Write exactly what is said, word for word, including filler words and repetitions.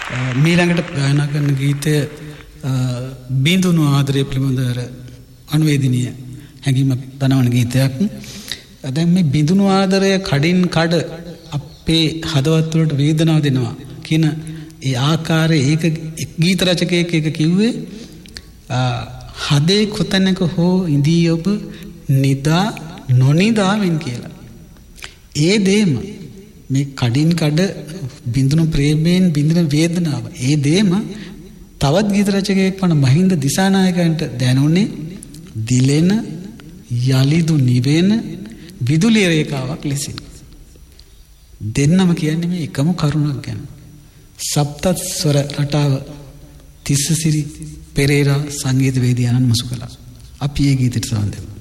මීළඟට ගායනා කරන ගීතය බිඳුණු ආදරය පිළිබඳව අනුවේදනීය හැඟීමක් දනවන ගීතයක්. දැන් මේ බිඳුණු ආදරය කඩින් කඩ අපේ හදවත් වලට වේදනාව දෙනවා කියන ඒ ආකාරයේ ඒක ගීත රචකයෙක් ඒක කිව්වේ හදේ කොතැනක හෝ ඉඳී ඔබ නිදා නොනිදාවෙන් කියලා. ඒ දේම මේ කඩින් කඩ බිඳුණු ප්‍රේමයෙන් බිඳින වේදනාව ඒ දේම තවත් ගීත රචකයෙක් වන මහින්ද දිසානායකයන්ට දැනුනේ දිලෙන යලිදු නිවෙන විදුලි රේඛාවක් ලෙසින්. දෙන්නම කියන්නේ මේ එකම කරුණක් ගැන. සප්තත් ස්වර රටාව තිස්සසිරි පෙරේරා සංගීතවේදී ආනන්ද මසුකලා අපි ඒ ගීතයට සවන් දෙමු.